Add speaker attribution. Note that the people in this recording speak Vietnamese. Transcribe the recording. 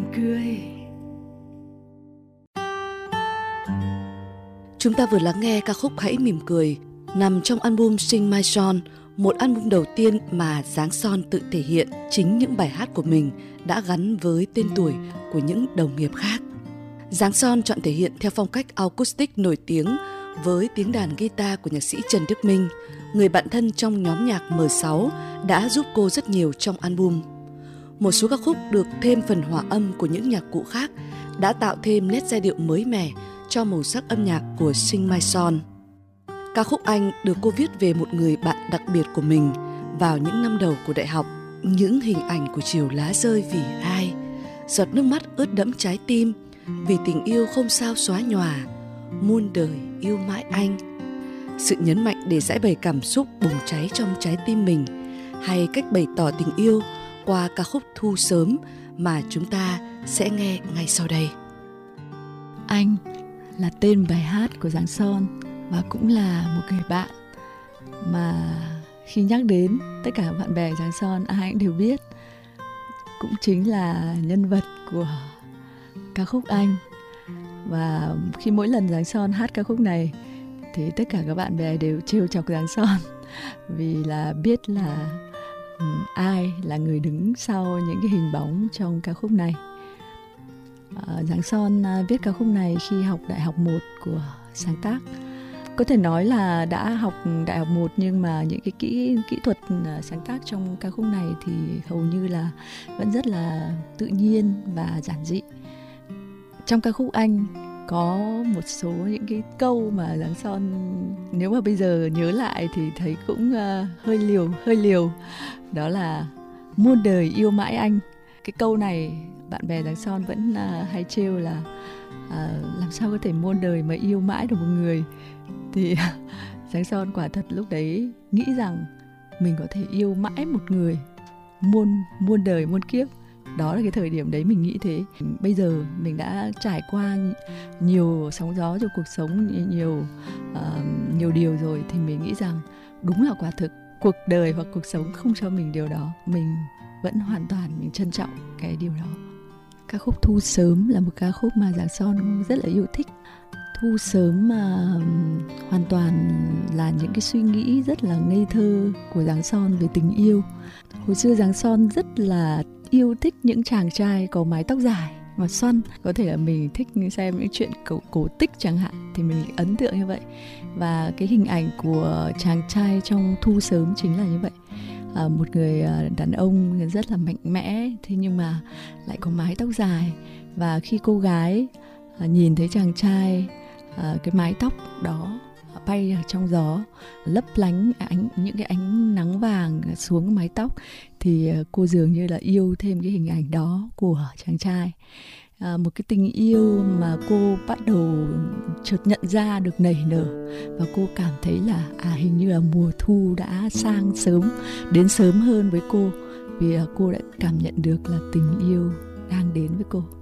Speaker 1: cười.
Speaker 2: Chúng ta vừa lắng nghe ca khúc Hãy mỉm cười nằm trong album Sing My Song, một album đầu tiên mà Giáng Son tự thể hiện chính những bài hát của mình đã gắn với tên tuổi của những đồng nghiệp khác. Giáng Son chọn thể hiện theo phong cách acoustic nổi tiếng với tiếng đàn guitar của nhạc sĩ Trần Đức Minh, người bạn thân trong nhóm nhạc M6 đã giúp cô rất nhiều trong album. Một số ca khúc được thêm phần hòa âm của những nhạc cụ khác đã tạo thêm nét giai điệu mới mẻ cho màu sắc âm nhạc của Sing My Song. Ca khúc Anh được cô viết về một người bạn đặc biệt của mình vào những năm đầu của đại học. Những hình ảnh của chiều lá rơi vì ai, giọt nước mắt ướt đẫm trái tim, vì tình yêu không sao xóa nhòa, muôn đời yêu mãi anh. Sự nhấn mạnh để giải bày cảm xúc bùng cháy trong trái tim mình, hay cách bày tỏ tình yêu qua ca khúc Thu Sớm mà chúng ta sẽ nghe ngay sau đây.
Speaker 1: Anh là tên bài hát của Giáng Son và cũng là một người bạn mà khi nhắc đến tất cả bạn bè Giáng Son ai cũng đều biết, cũng chính là nhân vật của ca khúc Anh. Và khi mỗi lần Giáng Son hát ca khúc này thì tất cả các bạn bè đều trêu chọc Giáng Son vì là biết là ai là người đứng sau những cái hình bóng trong ca khúc này. Giáng Son viết ca khúc này khi học Đại học 1 của sáng tác. Có thể nói là đã học Đại học 1 nhưng mà những cái kỹ thuật sáng tác trong ca khúc này thì hầu như là vẫn rất là tự nhiên và giản dị. Trong ca khúc Anh có một số những cái câu mà Giáng Son nếu mà bây giờ nhớ lại thì thấy cũng hơi liều. Đó là muôn đời yêu mãi anh. Cái câu này bạn bè Giáng Son vẫn hay trêu là làm sao có thể muôn đời mà yêu mãi được một người. Thì Giáng Son quả thật lúc đấy nghĩ rằng mình có thể yêu mãi một người muôn đời muôn kiếp. Đó là cái thời điểm đấy mình nghĩ thế. Bây giờ mình đã trải qua nhiều sóng gió trong cuộc sống, nhiều điều rồi, thì mình nghĩ rằng đúng là quả thực cuộc đời hoặc cuộc sống không cho mình điều đó. Mình vẫn hoàn toàn mình trân trọng cái điều đó. Ca khúc Thu Sớm là một ca khúc mà Giáng Son rất là yêu thích. Thu sớm mà hoàn toàn là những cái suy nghĩ rất là ngây thơ của Giáng Son về tình yêu. Hồi xưa Giáng Son rất là yêu thích những chàng trai có mái tóc dài và xoăn. Có thể là mình thích xem những chuyện cổ tích chẳng hạn, thì mình ấn tượng như vậy. Và cái hình ảnh của chàng trai trong Thu Sớm chính là như vậy. Một người đàn ông rất là mạnh mẽ, thế nhưng mà lại có mái tóc dài. Và khi cô gái nhìn thấy chàng trai, cái mái tóc đó bay ở trong gió, lấp lánh những cái ánh nắng vàng xuống mái tóc, thì cô dường như là yêu thêm cái hình ảnh đó của chàng trai. Một cái tình yêu mà cô bắt đầu chợt nhận ra được nảy nở, và cô cảm thấy là hình như là mùa thu đã sang sớm, đến sớm hơn với cô, vì cô đã cảm nhận được là tình yêu đang đến với cô.